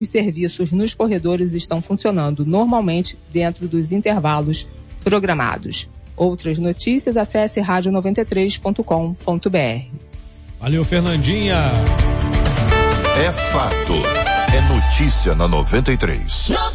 Os serviços nos corredores estão funcionando normalmente dentro dos intervalos programados. Outras notícias, acesse radio93.com.br. Valeu, Fernandinha. É fato. É notícia na 93.